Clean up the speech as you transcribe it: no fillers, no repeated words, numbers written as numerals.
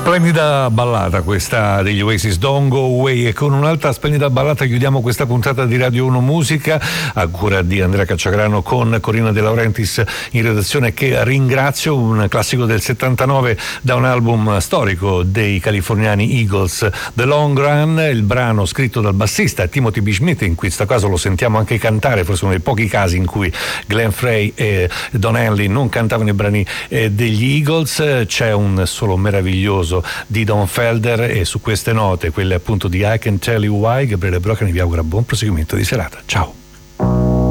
Splendida ballata questa degli Oasis, Don't Go Away, e con un'altra splendida ballata chiudiamo questa puntata di Radio 1 Musica a cura di Andrea Cacciagrano con Corina De Laurentiis in redazione, che ringrazio. Un classico del 79 da un album storico dei californiani Eagles, The Long Run, il brano scritto dal bassista Timothy B. Schmidt. In questo caso lo sentiamo anche cantare, forse uno dei pochi casi in cui Glenn Frey e Don Henley non cantavano i brani degli Eagles. C'è un solo meraviglioso di Don Felder, e su queste note, quelle appunto di I Can Tell You Why, Gabriele Broccani vi augura buon proseguimento di serata. Ciao.